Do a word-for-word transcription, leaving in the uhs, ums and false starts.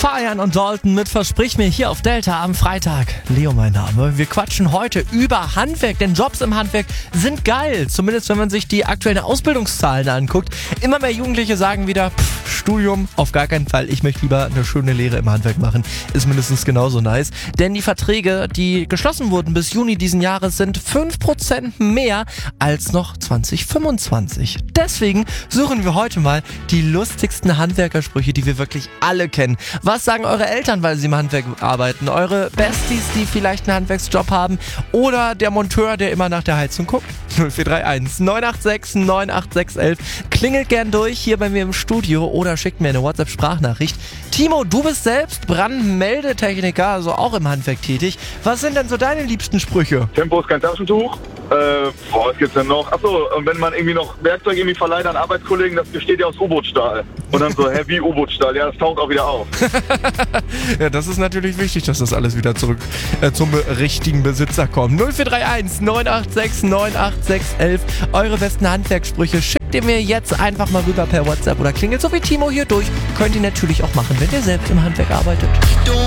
Fabian und Dalton mit Versprich mir hier auf Delta am Freitag. Leo mein Name. Wir quatschen heute über Handwerk, denn Jobs im Handwerk sind geil. Zumindest wenn man sich die aktuellen Ausbildungszahlen anguckt. Immer mehr Jugendliche sagen wieder, pff, Studium auf gar keinen Fall. Ich möchte lieber eine schöne Lehre im Handwerk machen. Ist mindestens genauso nice. Denn die Verträge, die geschlossen wurden bis Juni diesen Jahres, sind fünf Prozent mehr als noch zwanzig fünfundzwanzig. Deswegen suchen wir heute mal die lustigsten Handwerkersprüche, die wir wirklich alle kennen. Was sagen eure Eltern, weil sie im Handwerk arbeiten? Eure Besties, die vielleicht einen Handwerksjob haben? Oder der Monteur, der immer nach der Heizung guckt? null vier drei eins neun acht sechs neun acht sechs eins eins. Klingelt gern durch hier bei mir im Studio oder schickt mir eine WhatsApp-Sprachnachricht. Timo, du bist selbst Brandmeldetechniker, also auch im Handwerk tätig. Was sind denn so deine liebsten Sprüche? Tempo ist kein Taschentuch. Äh, boah, was gibt's denn noch? Achso, und wenn man irgendwie noch Werkzeug irgendwie verleiht an Arbeitskollegen, das besteht ja aus U-Boot-Stahl. Und dann so, hä, wie U-Boot-Stahl? Ja, das taucht auch wieder auf. Ja, das ist natürlich wichtig, dass das alles wieder zurück äh, zum richtigen Besitzer kommt. null vier drei eins neun acht sechs neun acht sechs eins eins. Eure besten Handwerkssprüche schickt ihr mir jetzt einfach mal rüber per WhatsApp oder klingelt so wie Timo hier durch. Könnt ihr natürlich auch machen, wenn ihr selbst im Handwerk arbeitet.